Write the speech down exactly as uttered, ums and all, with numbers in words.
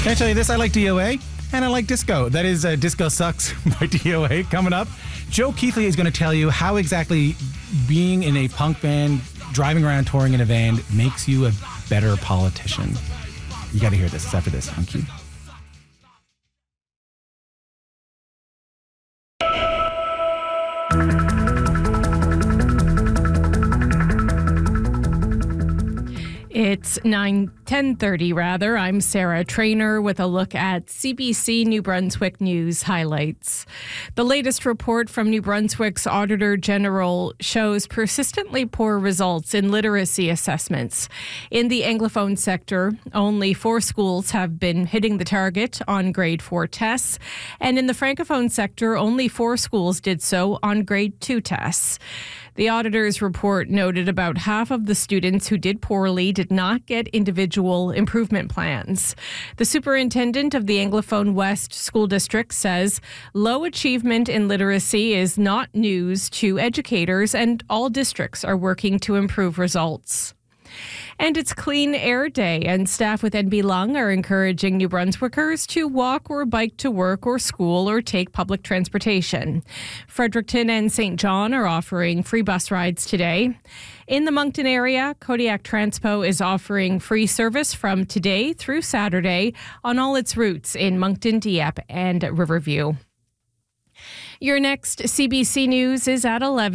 Can I tell you this? I like D O A and I like disco. That is uh, Disco Sucks by D O A coming up. Joe Keithley is going to tell you how exactly being in a punk band, driving around touring in a van makes you a better politician. You got to hear this. It's after this on Q. It's nine, ten thirty rather. I'm Sarah Trainer with a look at C B C New Brunswick News highlights. The latest report from New Brunswick's Auditor General shows persistently poor results in literacy assessments. In the Anglophone sector, only four schools have been hitting the target on grade four tests, and in the Francophone sector, only four schools did so on grade two tests. The auditor's report noted about half of the students who did poorly did not get individual improvement plans. The superintendent of the Anglophone West School District says low achievement in literacy is not news to educators, and all districts are working to improve results. And it's Clean Air Day, and staff with N B Lung are encouraging New Brunswickers to walk or bike to work or school or take public transportation. Fredericton and Saint John are offering free bus rides today. In the Moncton area, Kodiak Transpo is offering free service from today through Saturday on all its routes in Moncton, Dieppe, and Riverview. Your next C B C News is at eleven.